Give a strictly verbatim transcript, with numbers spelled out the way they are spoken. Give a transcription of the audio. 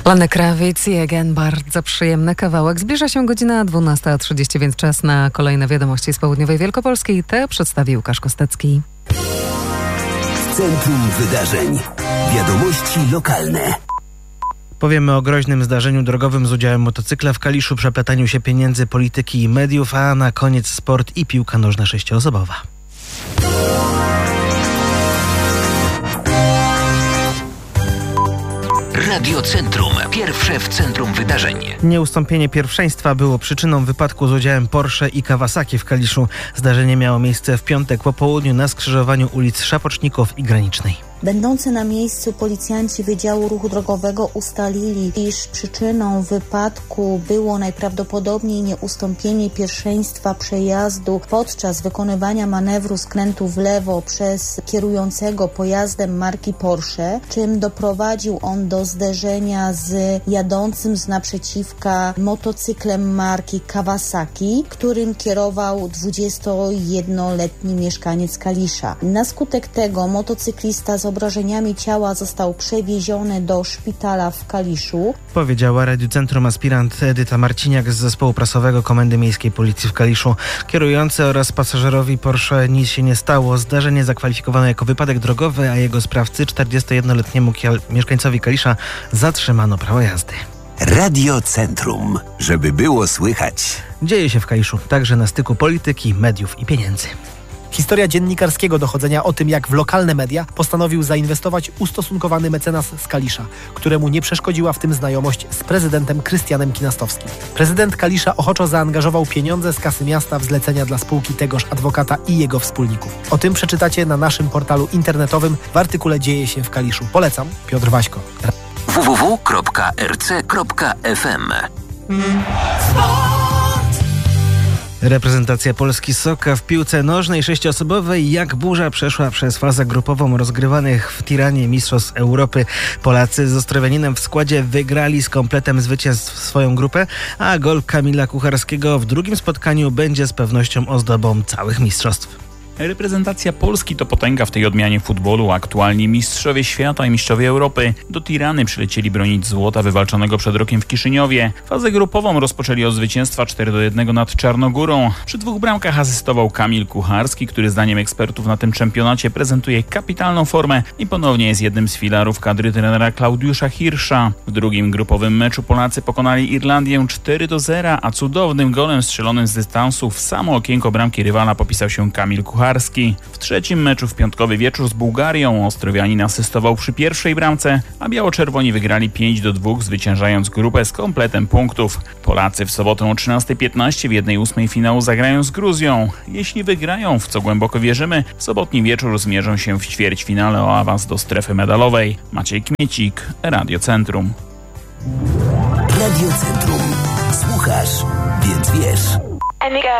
Lenny Kravitz i Again, bardzo przyjemny kawałek. Zbliża się godzina dwunasta trzydzieści, więc czas na kolejne wiadomości z południowej Wielkopolski. Te przedstawi Łukasz Kostecki. W centrum wydarzeń. Wiadomości lokalne. Powiemy o groźnym zdarzeniu drogowym z udziałem motocykla w Kaliszu, przeplataniu się pieniędzy, polityki i mediów, a na koniec sport i piłka nożna sześcioosobowa. Radio Centrum. Pierwsze w centrum wydarzeń. Nieustąpienie pierwszeństwa było przyczyną wypadku z udziałem Porsche i Kawasaki w Kaliszu. Zdarzenie miało miejsce w piątek po południu na skrzyżowaniu ulic Szapoczników i Granicznej. Będący na miejscu policjanci Wydziału Ruchu Drogowego ustalili, iż przyczyną wypadku było najprawdopodobniej nieustąpienie pierwszeństwa przejazdu podczas wykonywania manewru skrętu w lewo przez kierującego pojazdem marki Porsche, czym doprowadził on do zderzenia z jadącym z naprzeciwka motocyklem marki Kawasaki, którym kierował dwudziestojednoletni mieszkaniec Kalisza. Na skutek tego motocyklista z obrażeniami ciała został przewieziony do szpitala w Kaliszu. Powiedziała Radiu Centrum aspirant Edyta Marciniak z zespołu prasowego Komendy Miejskiej Policji w Kaliszu. Kierujący oraz pasażerowi Porsche nic się nie stało. Zdarzenie zakwalifikowano jako wypadek drogowy, a jego sprawcy, czterdziestojednoletniemu kiel- mieszkańcowi Kalisza, zatrzymano prawo jazdy. Radio Centrum. Żeby było słychać. Dzieje się w Kaliszu, także na styku polityki, mediów i pieniędzy. Historia dziennikarskiego dochodzenia o tym, jak w lokalne media postanowił zainwestować ustosunkowany mecenas z Kalisza, któremu nie przeszkodziła w tym znajomość z prezydentem Krystianem Kinastowskim. Prezydent Kalisza ochoczo zaangażował pieniądze z kasy miasta w zlecenia dla spółki tegoż adwokata i jego wspólników. O tym przeczytacie na naszym portalu internetowym w artykule Dzieje się w Kaliszu. Polecam. Piotr Waśko. w w w kropka r c kropka f m. Reprezentacja Polski Soka w piłce nożnej sześcioosobowej jak burza przeszła przez fazę grupową rozgrywanych w Tiranie Mistrzostw Europy. Polacy z Ostrowianinem w składzie wygrali z kompletem zwycięstw swoją grupę, a gol Kamila Kucharskiego w drugim spotkaniu będzie z pewnością ozdobą całych mistrzostw. Reprezentacja Polski to potęga w tej odmianie futbolu. Aktualni mistrzowie świata i mistrzowie Europy do Tirany przylecieli bronić złota wywalczonego przed rokiem w Kiszyniowie. Fazę grupową rozpoczęli od zwycięstwa cztery do jednego nad Czarnogórą. Przy dwóch bramkach asystował Kamil Kucharski, który zdaniem ekspertów na tym czempionacie prezentuje kapitalną formę i ponownie jest jednym z filarów kadry trenera Klaudiusza Hirscha. W drugim grupowym meczu Polacy pokonali Irlandię cztery do zera, a cudownym golem strzelonym z dystansu w samo okienko bramki rywala popisał się Kamil Kucharski. W trzecim meczu w piątkowy wieczór z Bułgarią Ostrowianin asystował przy pierwszej bramce, a biało-czerwoni wygrali pięć do dwóch, zwyciężając grupę z kompletem punktów. Polacy w sobotę o trzynasta piętnaście w jednej ósmej finału zagrają z Gruzją. Jeśli wygrają, w co głęboko wierzymy, w sobotni wieczór zmierzą się w ćwierćfinale o awans do strefy medalowej. Maciej Kmiecik, Radio Centrum. Radio Centrum. Słuchasz, więc wiesz.